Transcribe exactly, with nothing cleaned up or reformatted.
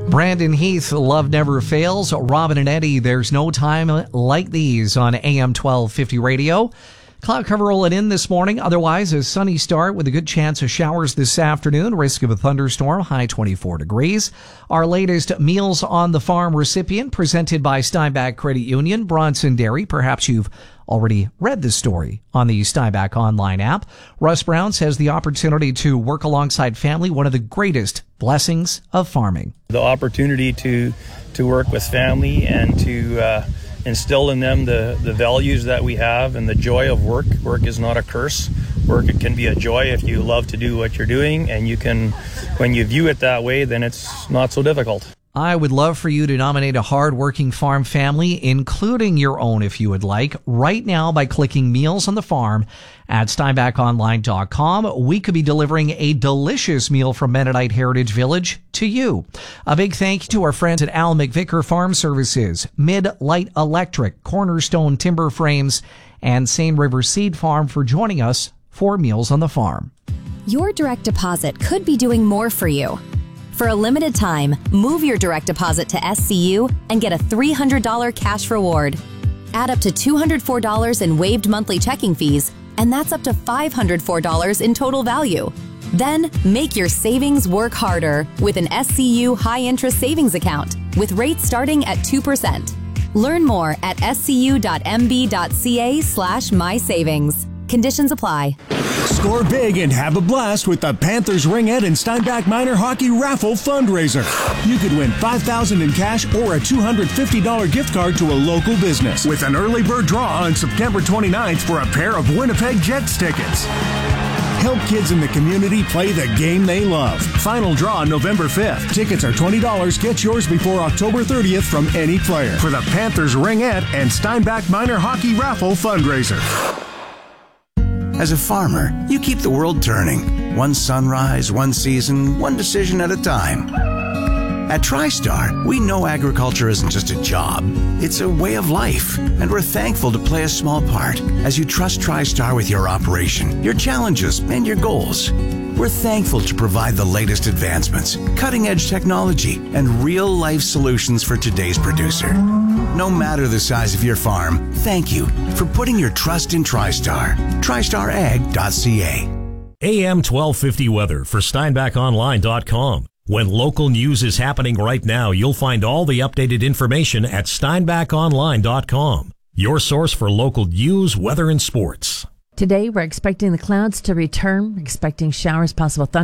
Brandon Heath, Love Never Fails. Robin and Eddie, There's No Time Like These on A M twelve fifty radio. Cloud cover rolling in this morning. Otherwise, a sunny start with a good chance of showers this afternoon. Risk of a thunderstorm, high twenty-four degrees. Our latest Meals on the Farm recipient presented by Steinbach Credit Union, Bronson Dairy. Perhaps you've already read this story on the Steinbach online app. Russ Brown says the opportunity to work alongside family, one of the greatest blessings of farming. The opportunity to to work with family and to uh, instill in them the, the values that we have and the joy of work. Work is not a curse. Work, it can be a joy if you love to do what you're doing, and you can, when you view it that way, then it's not so difficult. I would love for you to nominate a hard-working farm family, including your own if you would like, right now by clicking Meals on the Farm at steinbach online dot com. We could be delivering a delicious meal from Mennonite Heritage Village to you. A big thank you to our friends at Al McVicker Farm Services, Mid-Light Electric, Cornerstone Timber Frames, and Seine River Seed Farm for joining us for Meals on the Farm. Your direct deposit could be doing more for you. For a limited time, move your direct deposit to S C U and get a three hundred dollars cash reward. Add up to two hundred four dollars in waived monthly checking fees, and that's up to five hundred four dollars in total value. Then make your savings work harder with an S C U high-interest savings account with rates starting at two percent. Learn more at scu.mb.ca slash mysavings. Conditions apply. Score big and have a blast with the Panthers Ringette and Steinbach Minor Hockey Raffle Fundraiser. You could win five thousand dollars in cash or a two hundred fifty dollars gift card to a local business with an early bird draw on September twenty-ninth for a pair of Winnipeg Jets tickets. Help kids in the community play the game they love. Final draw November fifth. Tickets are twenty dollars. Get yours before October thirtieth from any player for the Panthers Ringette and Steinbach Minor Hockey Raffle Fundraiser. As a farmer, you keep the world turning. One sunrise, one season, one decision at a time. At TriStar, we know agriculture isn't just a job. It's a way of life, and we're thankful to play a small part as you trust TriStar with your operation, your challenges, and your goals. We're thankful to provide the latest advancements, cutting-edge technology, and real-life solutions for today's producer. No matter the size of your farm, thank you for putting your trust in TriStar. TriStar Ag dot C A. A M twelve fifty weather for steinbach online dot com. When local news is happening right now, you'll find all the updated information at steinbach online dot com. Your source for local news, weather, and sports. Today, we're expecting the clouds to return, expecting showers, possible thunder.